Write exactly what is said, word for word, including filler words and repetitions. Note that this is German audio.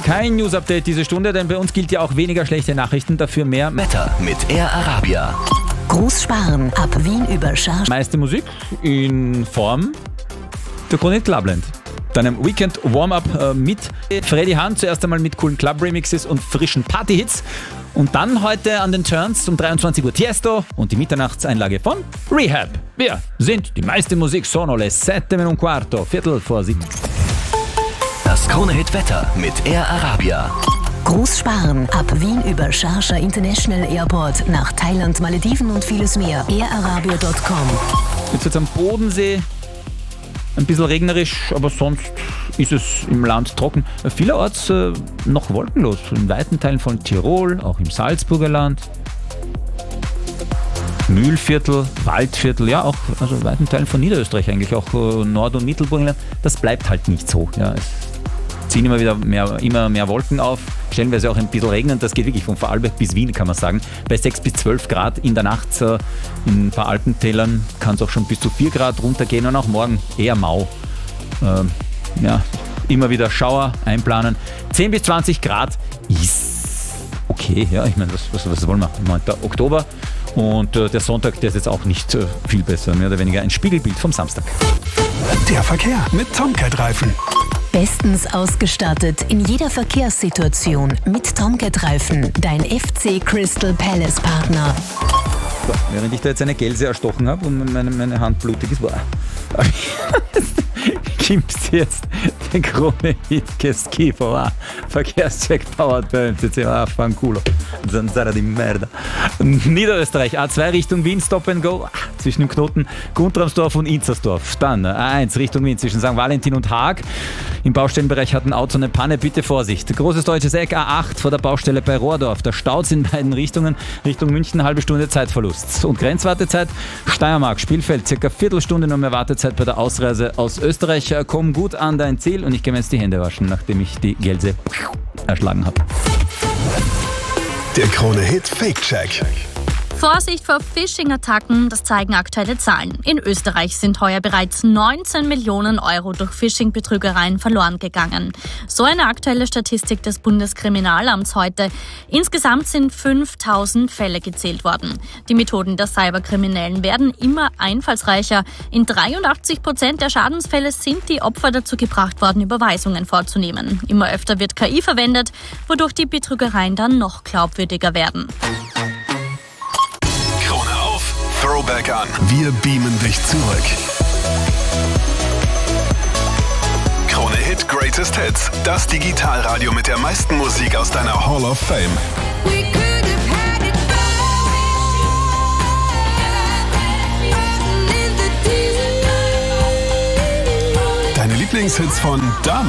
Kein News-Update diese Stunde, denn bei uns gilt ja auch weniger schlechte Nachrichten, dafür mehr Wetter mit Air Arabia. Großsparen ab Wien über Schar. Meiste Musik in Form der Krone Hit Clubland. Deinem Weekend Warm-Up äh, mit Freddy Hahn, zuerst einmal mit coolen Club-Remixes und frischen Party-Hits. Und dann heute an den Turns um dreiundzwanzig Uhr Tiesto und die Mitternachtseinlage von Rehab. Wir sind die meiste Musik, sono le sette meno un quarto, Viertel vor sieben. Das Krone Hit Wetter mit Air Arabia. Großsparen ab Wien über Sharjah International Airport nach Thailand, Malediven und vieles mehr. air arabia punkt com. Jetzt wird es am Bodensee ein bisschen regnerisch, aber sonst ist es im Land trocken. Vielerorts äh, noch wolkenlos. In weiten Teilen von Tirol, auch im Salzburger Land. Mühlviertel, Waldviertel, ja auch also in weiten Teilen von Niederösterreich eigentlich, auch äh, Nord- und Mittelburgenland. Das bleibt halt nicht so. Ja, es ziehen immer wieder mehr, immer mehr Wolken auf, stellenweise auch ein bisschen regnen. Das geht wirklich von Vorarlberg bis Wien, kann man sagen. Bei sechs bis zwölf Grad in der Nacht. Äh, in ein paar Alpentälern kann es auch schon bis zu vier Grad runtergehen und auch morgen eher mau. Ähm, ja, immer wieder Schauer einplanen. zehn bis zwanzig Grad ist okay. Ja, ich meine, was, was, was wollen wir? neunten Oktober. Und äh, der Sonntag, der ist jetzt auch nicht äh, viel besser. Mehr oder weniger ein Spiegelbild vom Samstag. Der Verkehr mit Tomcat-Reifen. Bestens ausgestattet in jeder Verkehrssituation mit Tomcat-Reifen, dein F C Crystal Palace Partner. So, während ich da jetzt eine Gelse erstochen habe und meine, meine Hand blutig ist, boah, gibt es jetzt den Krone Hit Schifo, Verkehrscheck powered by M C C, ah, fanculo, Zanzara di merda. Niederösterreich, A zwei Richtung Wien, Stop and Go, zwischen dem Knoten Guntramsdorf und Inzersdorf. Dann A eins Richtung Wien, zwischen Sankt Valentin und Haag. Im Baustellenbereich hat ein Auto eine Panne, bitte Vorsicht. Großes deutsches Eck, A acht vor der Baustelle bei Rohrdorf. Der Staut in beiden Richtungen, Richtung München, halbe Stunde Zeitverlust. Und Grenzwartezeit, Steiermark, Spielfeld, circa Viertelstunde nur mehr Wartezeit bei der Ausreise aus Österreich. Komm gut an dein Ziel und ich gehe mir jetzt die Hände waschen, nachdem ich die Gelse erschlagen habe. Der Krone Hit Fake Check. Vorsicht vor Phishing-Attacken, das zeigen aktuelle Zahlen. In Österreich sind heuer bereits neunzehn Millionen Euro durch Phishing-Betrügereien verloren gegangen. So eine aktuelle Statistik des Bundeskriminalamts heute. Insgesamt sind fünftausend Fälle gezählt worden. Die Methoden der Cyberkriminellen werden immer einfallsreicher. In dreiundachtzig Prozent der Schadensfälle sind die Opfer dazu gebracht worden, Überweisungen vorzunehmen. Immer öfter wird K I verwendet, wodurch die Betrügereien dann noch glaubwürdiger werden. Throwback an. Wir beamen dich zurück. Krone Hit Greatest Hits. Das Digitalradio mit der meisten Musik aus deiner Hall of Fame. Deine Lieblingshits von damals.